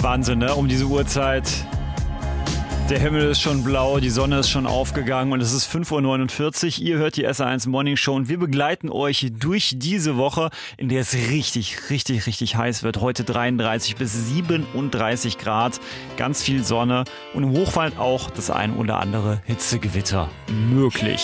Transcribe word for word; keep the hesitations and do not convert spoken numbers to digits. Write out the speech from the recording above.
Wahnsinn, ne? Um diese Uhrzeit. Der Himmel ist schon blau, die Sonne ist schon aufgegangen und es ist fünf Uhr neunundvierzig. Ihr hört die S R eins Morning Show und wir begleiten euch durch diese Woche, in der es richtig, richtig, richtig heiß wird. Heute dreiunddreißig bis siebenunddreißig Grad, ganz viel Sonne und im Hochwald auch das ein oder andere Hitzegewitter möglich.